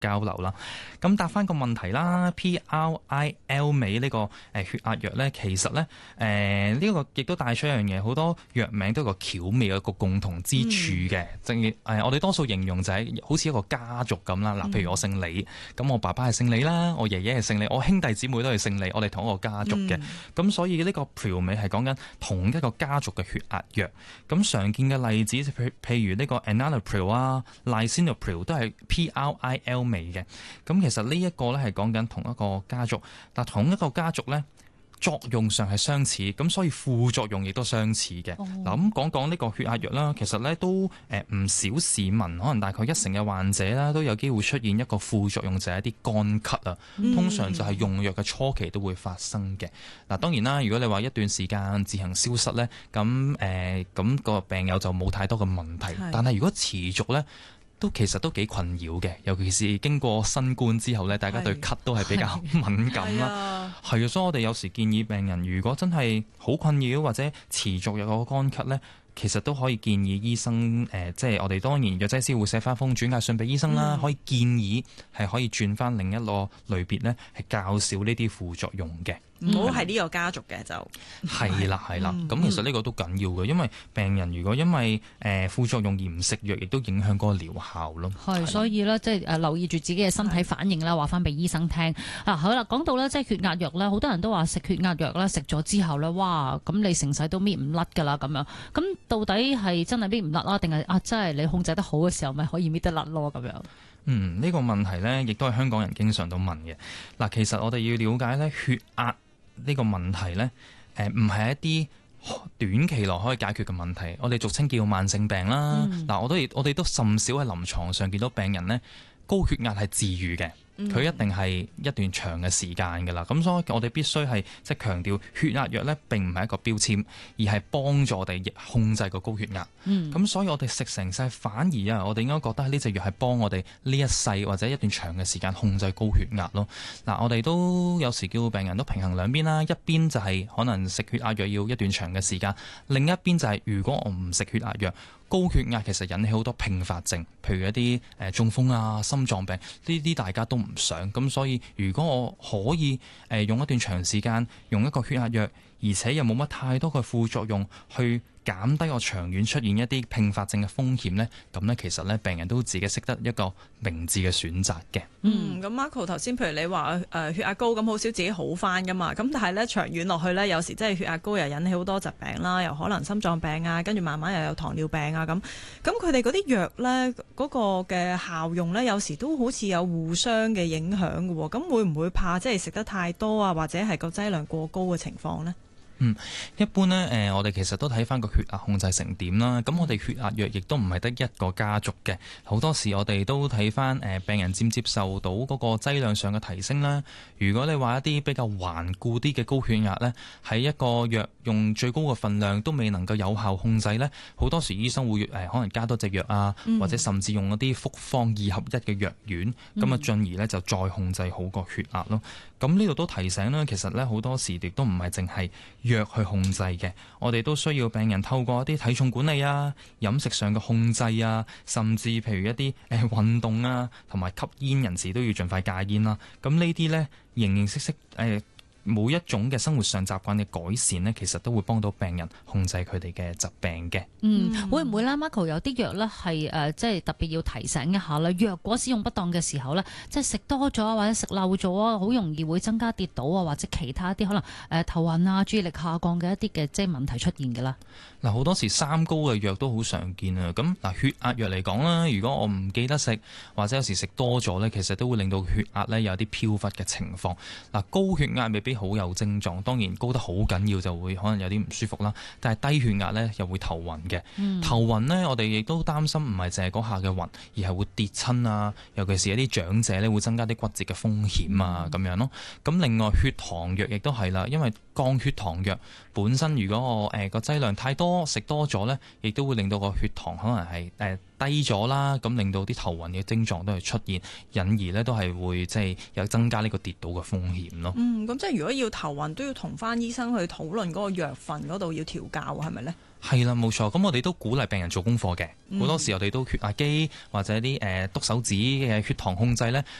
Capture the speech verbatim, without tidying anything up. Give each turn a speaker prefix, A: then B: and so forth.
A: 交流啦。咁答翻個問題啦 ，P R I L 尾呢個誒血壓藥咧，其實咧誒呢個亦都帶出一樣嘢，好多藥名都有個巧妙嘅一個共同之處嘅。正誒、嗯、我哋多數形容就係好似一個家族咁啦。嗱，譬如我姓李，咁、嗯、我爸爸係姓李啦，我爺爺係姓李，我兄弟姊妹都係姓李，我哋同一個家族嘅。咁、嗯、所以呢個 Pril 尾係講緊同一個家族嘅血壓藥。咁常見嘅例子，譬譬如呢個 Enalapril 啊、Lisinopril 都係 P R I L 尾嘅。咁其實呢一個咧係講緊同一個家族，但同一個家族咧作用上係相似，咁所以副作用亦都相似嘅。嗱、哦，咁講講呢個血壓藥啦，其實咧都誒唔少市民，可能大概一成嘅患者啦，都有機會出現一個副作用，就係一啲乾咳啊。通常就係用藥嘅初期都會發生嘅。嗱，當然啦，如果你話一段時間自行消失咧，咁誒咁個病友就冇太多嘅問題。但係如果持續咧，都其實都幾困擾嘅，尤其是經過新冠之後咧，大家對咳都係比較敏感啦。係啊，所以我哋有時建議病人，如果真係好困擾或者持續有個乾咳咧，其實都可以建議醫生誒、呃，即係我哋當然藥劑師會寫翻封轉介信俾醫生啦、嗯，可以建議係可以轉翻另一個類別咧，係較少呢啲副作用嘅。
B: 唔好係呢個家族嘅就
A: 係啦係啦，咁、嗯、其實呢個都緊要嘅，因為病人如果因為誒、呃、副作用而唔食藥，亦都影響嗰個療效咯。
C: 係，所以咧即係誒留意住自己嘅身體反應啦，話翻俾醫生聽。啊好啦，講到咧即係血壓藥咧，好多人都話食血壓藥咧，食咗之後咧，哇咁你成世都搣唔甩㗎啦咁樣。咁到底係真係搣唔甩啦，定係啊真係你控制得好嘅時候咪可以搣得甩咯咁樣？
A: 嗯，呢、呢個問題咧，亦都係香港人經常都問嘅。嗱，其實我哋要了解咧血壓呢個問題呢，誒唔係一啲短期內可以解決嘅問題，我哋俗稱叫慢性病啦。嗱、嗯，我都我哋都甚少喺臨床上見到病人呢，高血壓係治癒嘅。佢一定係一段長嘅時間㗎啦，咁所以我哋必須係即係強調血壓藥咧並唔係一個標籤，而係幫助我哋控制個高血壓。咁、嗯、所以我哋食成世，反而啊，我哋應該覺得呢隻藥係幫我哋呢一世或者一段長嘅時間控制高血壓咯。嗱，我哋都有時叫病人都平衡兩邊啦，一邊就係可能食血壓藥要一段長嘅時間，另一邊就係如果我唔食血壓藥，高血壓其實引起好多併發症，譬如一啲誒、呃、中風啊、心臟病呢啲，大家都唔想。咁所以如果我可以誒、呃、用一段長時間用一個血壓藥，而且又冇乜太多嘅副作用，去減低我長遠出現一啲併發症嘅風險呢，咁呢其實呢病人都自己識得一個明智嘅選擇嘅。
B: 嗯，咁 Marco 頭先譬如你話誒、呃、血壓高咁好少自己好返㗎嘛，咁但係呢長遠落去呢，有時真係血壓高又引起好多疾病啦，又可能心臟病啊，跟住慢慢又有糖尿病啊咁。咁佢哋嗰啲藥呢，嗰、嗰個嘅效用呢，有時都好似有互相嘅影響㗎喎。咁會唔會怕即係食得太多啊，或者係個劑量過高嘅情況呢？
A: 嗯，一般呢，誒、呃，我哋其實都睇翻個血壓控制成點啦。咁我哋血壓藥亦都唔係得一個家族嘅，好多時我哋都睇翻誒病人接唔接受到嗰個劑量上嘅提升啦。如果你話一啲比較頑固啲嘅高血壓呢，喺一個藥用最高嘅份量都未能夠有效控制呢，好多時醫生會誒、呃、可能加多隻藥啊，嗯、或者甚至用一啲複方二合一嘅藥丸，咁啊進而呢就再控制好個血壓咯。咁呢度都提醒啦，其實呢好多時亦都唔係淨係藥去控制嘅，我哋都需要病人透過一啲體重管理啊、飲食上嘅控制啊，甚至譬如一啲誒運動啊，同埋吸煙人士都要盡快戒煙啦。咁呢啲呢，形形色色誒。呃每一種嘅生活上習慣嘅改善呢，其實都會幫到病人控制佢哋嘅疾病嘅。
C: 嗯，會唔會啦 Marco 有啲藥呢係誒，即係特別要提醒一下啦。若果使用不當嘅時候呢，即係食多咗或者食漏咗啊，好容易會增加跌倒啊，或者其他啲可能誒、呃、頭暈啊、注意力下降嘅一啲嘅即係問題出現嘅啦。
A: 嗱，好多時三高嘅藥都好常見啊。咁嗱，血壓藥嚟講啦，如果我唔記得食，或者有時食多咗呢，其實都會令到血壓呢有啲飄忽嘅情況。嗱，高血壓未必好有症狀，當然高得好緊要就會可能有啲唔舒服啦。但係低血壓呢又會頭暈嘅、嗯，頭暈呢，我哋亦都擔心唔係淨係嗰下嘅暈，而係會跌親啊。尤其是一啲長者呢，會增加啲骨折嘅風險啊咁、嗯、樣咯。咁另外血糖藥亦都係啦，因為降血糖藥本身，如果我誒個劑量太多，食多咗呢，亦都會令到個血糖可能係誒、呃、低咗啦，咁令到啲頭暈嘅症狀都係出現，引而呢都係會即係有增加呢個跌倒嘅風險咯。
B: 嗯，咁即係如果要頭暈都要同翻醫生去討論嗰個藥份嗰度要調校，係咪呢？
A: 係啦，冇錯。咁我哋都鼓勵病人做功課嘅。好、嗯、多時我哋都血壓機或者啲誒篤手指嘅血糖控制呢，